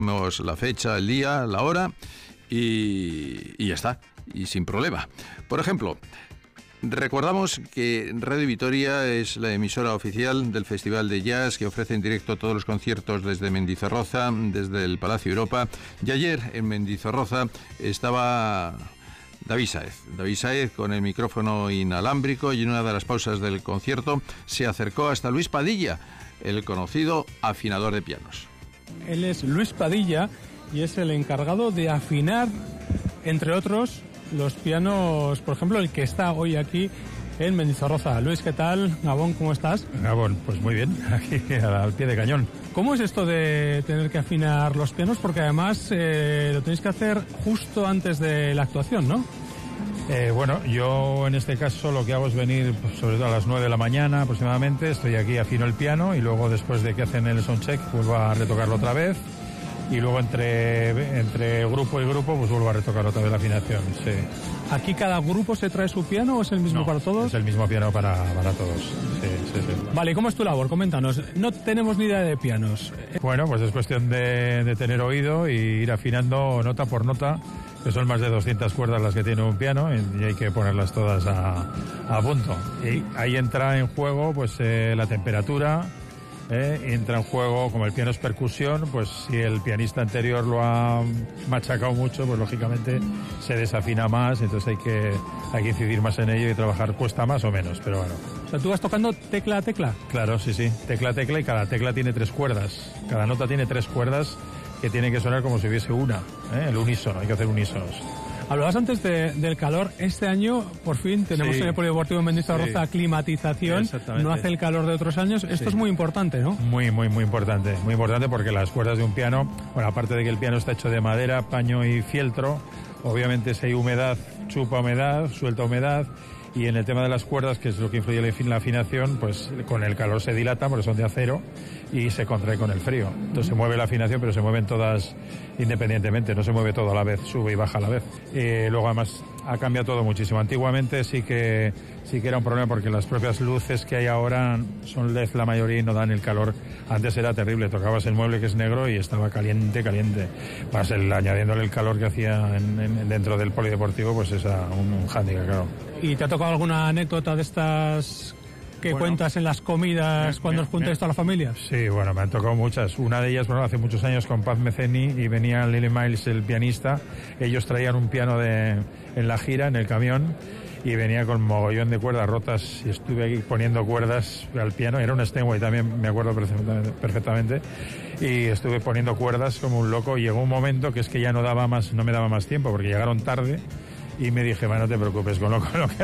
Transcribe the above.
la fecha, el día, la hora y ya está, y sin problema. Por ejemplo, recordamos que Radio Vitoria es la emisora oficial del Festival de Jazz que ofrece en directo todos los conciertos desde Mendizorroza, desde el Palacio Europa. Y ayer en Mendizorroza estaba David Sáez con el micrófono inalámbrico, y en una de las pausas del concierto se acercó hasta Luis Padilla, el conocido afinador de pianos. Él es Luis Padilla y es el encargado de afinar, entre otros, los pianos, por ejemplo, el que está hoy aquí en Mendizorroza. Luis, ¿qué tal? Gabón, ¿cómo estás? Gabón, pues muy bien, aquí al pie de cañón. ¿Cómo es esto de tener que afinar los pianos? Porque además lo tenéis que hacer justo antes de la actuación, ¿no? Bueno, yo en este caso lo que hago es venir sobre todo a las 9 de la mañana aproximadamente, estoy aquí, afino el piano y luego después de que hacen el soundcheck vuelvo a retocarlo otra vez y luego entre grupo y grupo pues vuelvo a retocar otra vez la afinación, sí. ¿Aquí cada grupo se trae su piano o es el mismo para todos? Es el mismo piano para todos, sí. Vale, ¿cómo es tu labor? Coméntanos. No tenemos ni idea de pianos. Bueno, pues es cuestión de tener oído y ir afinando nota por nota, que son más de 200 cuerdas las que tiene un piano y hay que ponerlas todas a punto. Y ahí entra en juego pues la temperatura, entra en juego, como el piano es percusión, pues si el pianista anterior lo ha machacado mucho, pues lógicamente se desafina más, entonces hay que incidir más en ello y trabajar, cuesta más o menos, pero bueno. O sea, ¿tú vas tocando tecla a tecla? Claro, sí, tecla a tecla, y cada tecla tiene 3 cuerdas, cada nota tiene 3 cuerdas que tiene que sonar como si hubiese una, el unísono, hay que hacer unísonos. Hablabas antes del calor. Este año, por fin, tenemos en el Polideportivo Mendizorroza climatización. No hace el calor de otros años. Esto es muy importante, ¿no? Muy importante. Muy importante porque las cuerdas de un piano, bueno, aparte de que el piano está hecho de madera, paño y fieltro, obviamente si hay humedad, chupa humedad, suelta humedad. Y en el tema de las cuerdas, que es lo que influye en la afinación, pues con el calor se dilatan porque son de acero y se contrae con el frío. Entonces se mueve la afinación, pero se mueven todas independientemente, no se mueve todo a la vez, sube y baja a la vez. Luego además ha cambiado todo muchísimo. Antiguamente sí que era un problema porque las propias luces que hay ahora son LED la mayoría y no dan el calor. Antes era terrible, tocabas el mueble que es negro y estaba caliente. Más añadiéndole el calor que hacía dentro del polideportivo, pues es un hándicap, claro. ¿Y te ha tocado alguna anécdota de estas que cuentas en las comidas cuando os juntáis toda la familia? Sí, bueno, me han tocado muchas. Una de ellas, bueno, hace muchos años con Paz Meceni y venía Lily Miles, el pianista. Ellos traían un piano en la gira, en el camión, y venía con mogollón de cuerdas rotas y estuve aquí poniendo cuerdas al piano. Era un Steinway también, me acuerdo perfectamente. Y estuve poniendo cuerdas como un loco y llegó un momento que es que ya no me daba más tiempo porque llegaron tarde y me dije, no te preocupes, con lo que